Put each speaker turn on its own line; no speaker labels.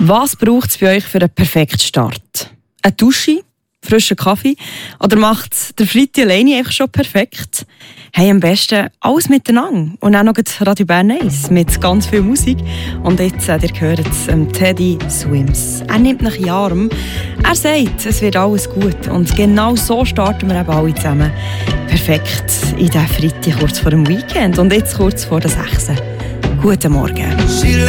Was braucht es bei euch für einen perfekten Start? Eine Dusche, frischen Kaffee oder macht der Freitag alleine einfach schon perfekt? Hey, am besten alles miteinander. Und auch noch Radio Bern 1 mit ganz viel Musik. Und jetzt, ihr hört es, Teddy Swims. Er nimmt nach Jahren. Er sagt, es wird alles gut. Und genau so starten wir eben alle zusammen. Perfekt in diesen Freitag kurz vor dem Weekend. Und jetzt kurz vor der 6. Guten Morgen.